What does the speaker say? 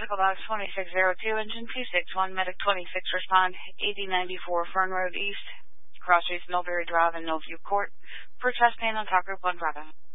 Echo Box 2602, Engine 261, Medic 26, respond, AD94 Fern Road East, Cross Streets, Millbury Drive, and Millview Court, for chest pain on Top Group 1 Bravo.